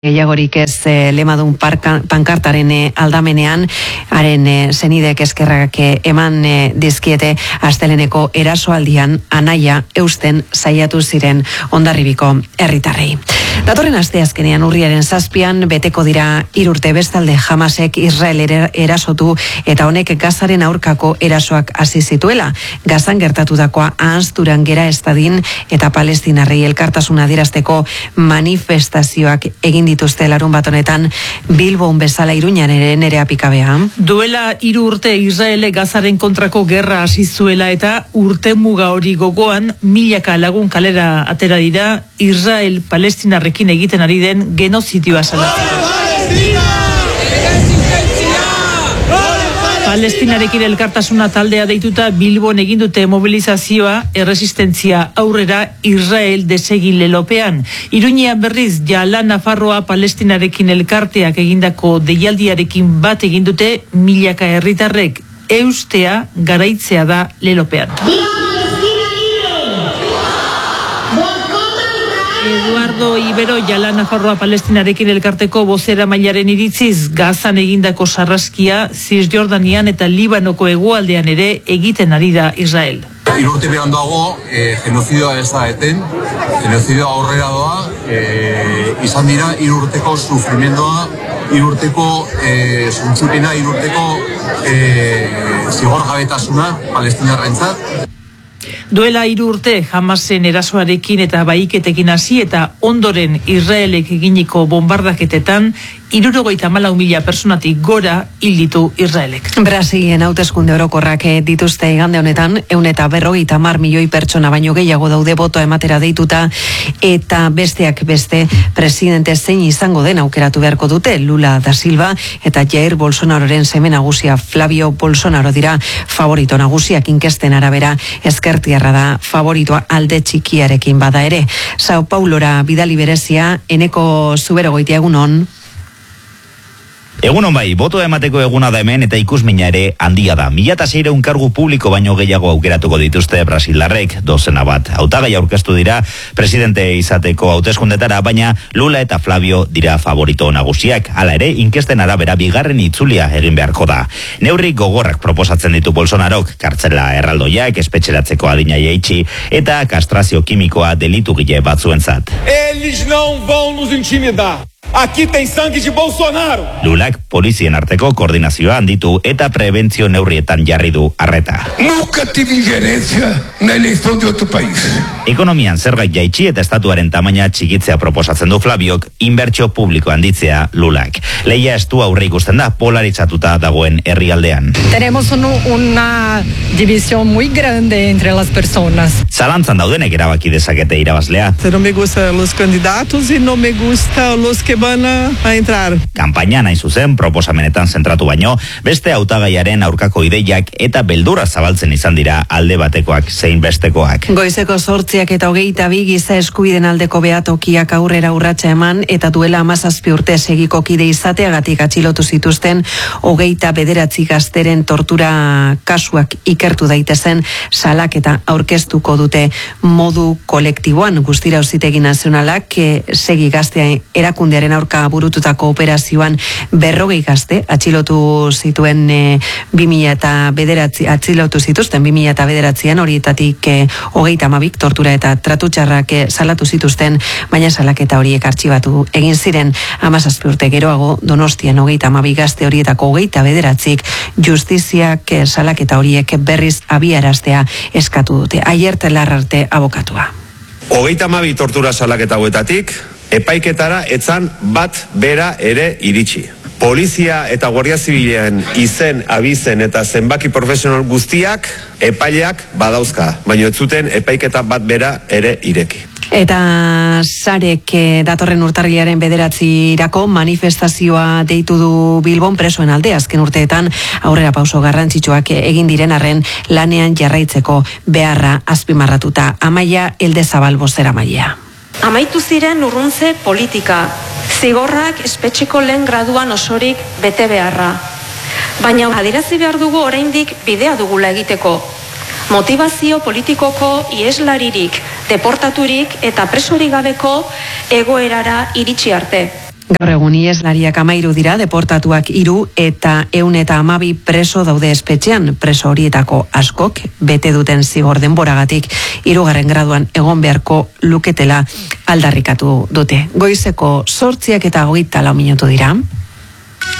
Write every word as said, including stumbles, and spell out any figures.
Gehiagorik ez e, lemadun parka, pankartaren e, aldamenean, haren e, zenidek eskerrak e, eman e, dizkiete asteleneko erasoaldian anaia eusten saiatu ziren Hondarribiko herritarrei. Datorren asteazkenean urriaren zazpian beteko dira hirurte bestalde Hamasek Israel erasotu eta honek Gazaren aurkako erasoak hasi zituela. Gazan gertatutakoa ahazturan gera estadin eta Palestinarrei elkartasuna adierazteko manifestazioak egin dituzte larun bat honetan Bilbon bezala Iruñan ere Nerea Pikabea. Duela hiru urte Israelek Gazaren kontrako gerra hasi zuela eta urte muga hori gogoan milaka lagun kalera atera dira Israel Palestinarrekin egiten ari den genozidioa salatzeko. Palestinarekin elkartasuna taldea deituta Bilbon egin dute mobilizazioa erresistentzia aurrera Israel desegin lelopean. Iruñean berriz Jala Nafarroa Palestinarekin elkarteak egindako deialdiarekin bat egin dute milaka herritarrek. Eustea garaitzea da lelopean. Eduardo Ibero Jala Nafarroa Palestinarekin elkarteko bozera mailaren iritziz, Gazan egindako sarraskia Zisjordanian eta Libanoko hegoaldean ere egiten ari da Israel. Irurte beranduago, eh, genozidioa ez da eten, genozidioa aurrera doa, eh, izan dira irurteko sufrimendoa, irurteko eh, zuntzupena, irurteko eh, zigor gabetasuna palestinarrentzat. Duela hiru urte Hamasen erasoarekin eta baiketekin hasi eta ondoren Israelek eginiko bombardaketetan hirurogeita hamalau mila personatik gora hil ditu Israelek. Brasilen hauteskunde orokorrak dituzte igande honetan, ehun eta berrogeita hamar milioi pertsona baino gehiago daude botoa ematera deituta eta besteak beste presidente zein izango den aukeratu beharko dute. Lula da Silva eta Jair Bolsonaroren seme nagusia Flavio Bolsonaro dira favorito nagusiak inkesten arabera. Ezkertiarra da favoritoa alde txikiarekin bada ere. Sao Paulora bidali berezia Eneko Zuberogoitia egunon. Egunon bai, botoa emateko eguna da hemen eta ikusmina ere handia da. Mila eta seiehun kargu publiko baino gehiago aukeratuko dituzte brasildarrek, dozena bat. Hautagai aurkeztu dira presidente izateko hauteskundetara, baina Lula eta Flavio dira favorito nagusiak. Hala ere, inkesten arabera bigarren itzulia egin beharko da. Neurri gogorrak proposatzen ditu Bolsonarok, kartzela erraldoiak, espetxeratzeko adina jaitsi eta kastrazio kimikoa delitugile batzuentzat. Eles não vão nos intimidar. Aquí tem sangue de Bolsonaro. Lulak polizien arteko koordinazioa handitu eta prebentzio neurrietan jarri du arreta. Nunca tive injerencia na eleição de outro país. Ekonomian zergait jaitsi eta estatuaren tamaina txikitzea proposatzen du Flaviok, inbertsio publiko handitzea Lulak. Leia estu aurre ikusten da polaritzatuta dagoen herrialdean. Tenemos un, una división muy grande entre las personas. Zalantzan daudenek erabaki dezakete irabazlea. No me gustan los candidatos y no me gustan los que van a entrar. Kampaina nahi zuzen proposamenetan zentratu baino, beste hautagaiaren aurkako ideiak eta beldurra zabaltzen izan dira alde batekoak zein bestekoak. Goizeko zortziak eta hogeita bi giza eskubideen aldeko behatokiak aurrera urratsa eman eta duela hamazazpi urte segiko kide izateagatik atxilotu zituzten hogeita bederatzi gazteren tortura kasuak ikertu daitezen salaketa aurkeztuko dute modu kolektiboan. Guztira Auzitegi Nazionalak segi gaztea erakundearen aurka burututako operazioan berrogei gazte atxilotu zituen e, bi mila eta bederatzi atxilotu zituzten bi mila eta bederatzian horietatik e, hogeita hamabik tortura eta tratutxarrak e, salatu zituzten, baina salaketa horiek artxibatu egin ziren. Hamazazpi urte geroago Donostian hogeita hamabi gazte horietako hogeita bederatzik justiziak e, salaketa horiek berriz abiaraztea eskatu dute. Aierte Larrarte abokatua. Hogeita hamabi tortura salaketa hauetatik epaiketara etzan bat bera ere iritsi. Polizia eta Guardia Zibilean izen, abizen eta zenbaki profesional guztiak epaileak badauzka, baina ez zuten epaiketa bat bera ere ireki. Eta Sarek datorren urtarrilaren bederatzirako manifestazioa deitu du Bilbon presoen alde. Azken urteetan aurrera pauso garrantzitsuak egin diren arren lanean jarraitzeko beharra azpimarratuta. Amaia Eldezabal bozeramailea. Amaitu ziren urruntze politika, zigorrak espetxeko lehen graduan osorik bete beharra. Baina adierazi behar dugu oraindik bidea dugula egiteko. Motivazio politikoko ieslaririk, deportaturik eta presorik gabeko egoerara iritsi arte. Gaur egun ieslariak amairu dira, deportatuak hiru eta ehun eta hamabi preso daude espetxean. Preso horietako askok bete duten zigor denboragatik hirugarren graduan egon beharko luketela aldarrikatu dute. Goizeko zortziak eta hogeita lau minutu dira.